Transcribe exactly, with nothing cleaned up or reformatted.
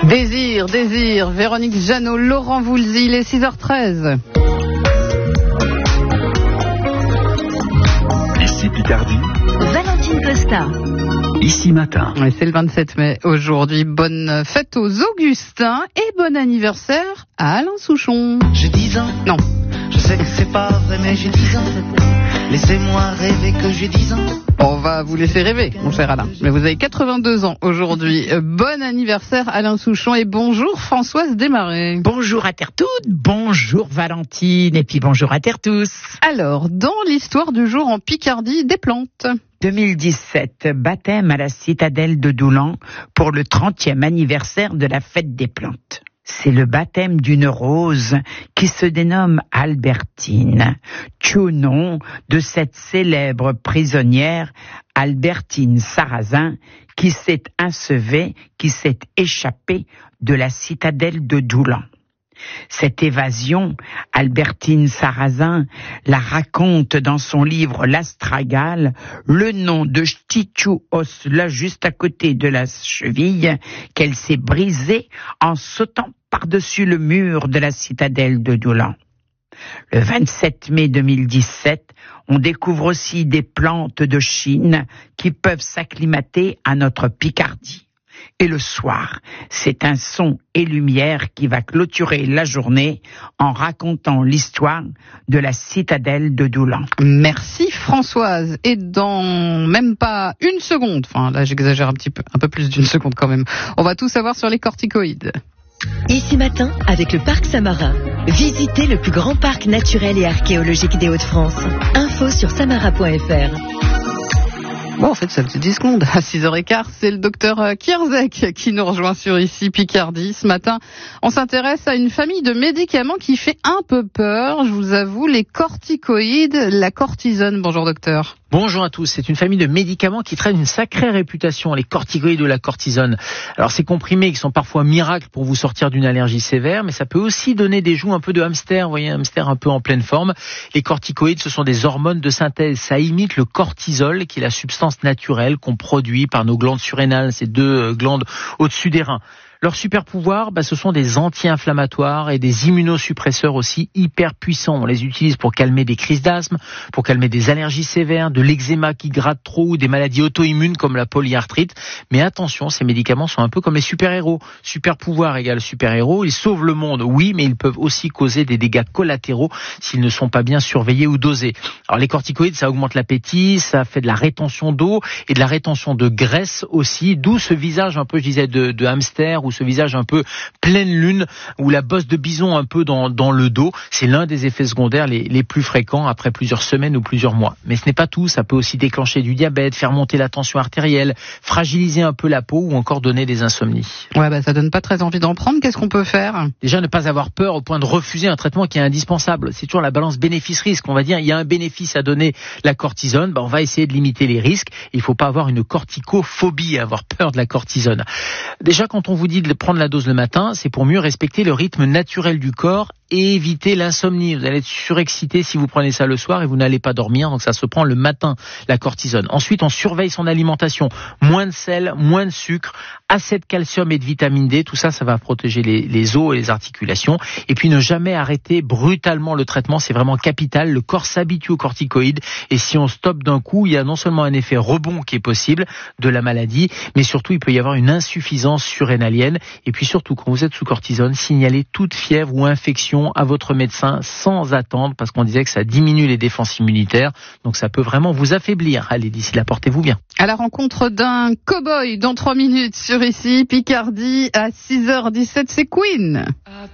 Désir, désir, Véronique Jeannot, Laurent Voulzy, il est six heures treize. Ici Picardie, Valentine Costa. Ici Matin. Ouais, c'est le vingt-sept mai aujourd'hui. Bonne fête aux Augustins et bon anniversaire à Alain Souchon. J'ai dix ans. Non. Je sais que c'est pas vrai, mais j'ai dix ans. Laissez-moi rêver que j'ai dix ans. On va vous laisser rêver, mon cher Alain. Mais vous avez quatre-vingt-deux ans aujourd'hui. Euh, bon anniversaire Alain Souchon et bonjour Françoise Desmarais. Bonjour à terre toute, bonjour Valentine et puis bonjour à terre tous. Alors, dans l'histoire du jour en Picardie, des plantes. deux mille dix-sept, baptême à la citadelle de Doulan pour le trentième anniversaire de la fête des plantes. C'est le baptême d'une rose qui se dénomme Albertine, tuau nom de cette célèbre prisonnière Albertine Sarrazin qui s'est ensevée, qui s'est échappée de la citadelle de Doulan. Cette évasion, Albertine Sarrazin la raconte dans son livre L'Astragale, le nom de Ch'tichou os là juste à côté de la cheville qu'elle s'est brisée en sautant par-dessus le mur de la citadelle de Doulan. Le vingt-sept mai deux mille dix-sept, on découvre aussi des plantes de Chine qui peuvent s'acclimater à notre Picardie. Et le soir, c'est un son et lumière qui va clôturer la journée en racontant l'histoire de la citadelle de Doulan. Merci Françoise. Et dans même pas une seconde, enfin là j'exagère un petit peu, un peu plus d'une seconde quand même, on va tout savoir sur les corticoïdes. Ici Matin, avec le Parc Samarin. Visitez le plus grand parc naturel et archéologique des Hauts-de-France. Info sur samara point f r. Bon, en fait, ça faisait dix secondes. À six heures quinze, c'est le docteur Kierzek qui nous rejoint sur Ici Picardie. Ce matin, on s'intéresse à une famille de médicaments qui fait un peu peur. Je vous avoue, les corticoïdes, la cortisone. Bonjour docteur. Bonjour à tous, c'est une famille de médicaments qui traînent une sacrée réputation, les corticoïdes ou la cortisone. Alors ces comprimés qui sont parfois miracles pour vous sortir d'une allergie sévère, mais ça peut aussi donner des joues un peu de hamster, vous voyez, un hamster un peu en pleine forme. Les corticoïdes, ce sont des hormones de synthèse, ça imite le cortisol qui est la substance naturelle qu'on produit par nos glandes surrénales, ces deux glandes au-dessus des reins. Leur super pouvoir, bah, ce sont des anti-inflammatoires et des immunosuppresseurs aussi hyper puissants. On les utilise pour calmer des crises d'asthme, pour calmer des allergies sévères, de l'eczéma qui gratte trop ou des maladies auto-immunes comme la polyarthrite. Mais attention, ces médicaments sont un peu comme les super-héros. Super pouvoir égale super-héros. Ils sauvent le monde, oui, mais ils peuvent aussi causer des dégâts collatéraux s'ils ne sont pas bien surveillés ou dosés. Alors les corticoïdes, ça augmente l'appétit, ça fait de la rétention d'eau et de la rétention de graisse aussi, d'où ce visage un peu, je disais, de, de hamster ou ce visage un peu pleine lune ou la bosse de bison un peu dans, dans le dos. C'est l'un des effets secondaires les, les plus fréquents après plusieurs semaines ou plusieurs mois. Mais ce n'est pas tout, ça peut aussi déclencher du diabète, faire monter la tension artérielle, fragiliser un peu la peau ou encore donner des insomnies. Ouais, bah ça donne pas très envie d'en prendre. Qu'est-ce qu'on peut faire ? Déjà, ne pas avoir peur au point de refuser un traitement qui est indispensable. C'est toujours la balance bénéfice-risque. On va dire, il y a un bénéfice à donner la cortisone, bah on va essayer de limiter les risques. Il faut pas avoir une corticophobie, avoir peur de la cortisone. Déjà, quand on vous dit de prendre la dose le matin, c'est pour mieux respecter le rythme naturel du corps et éviter l'insomnie. Vous allez être surexcité si vous prenez ça le soir et vous n'allez pas dormir, donc ça se prend le matin, la cortisone. Ensuite, on surveille son alimentation. Moins de sel, moins de sucre, assez de calcium et de vitamine D, tout ça, ça va protéger les, les os et les articulations. Et puis ne jamais arrêter brutalement le traitement, c'est vraiment capital. Le corps s'habitue aux corticoïdes et si on stoppe d'un coup, il y a non seulement un effet rebond qui est possible de la maladie, mais surtout il peut y avoir une insuffisance surrénalienne. Et puis surtout, quand vous êtes sous cortisone, signalez toute fièvre ou infection à votre médecin sans attendre, parce qu'on disait que ça diminue les défenses immunitaires, donc ça peut vraiment vous affaiblir. Allez, d'ici là, portez-vous bien. À la rencontre d'un cow-boy dans trois minutes sur Ici Picardie à six heures dix-sept, c'est Queen.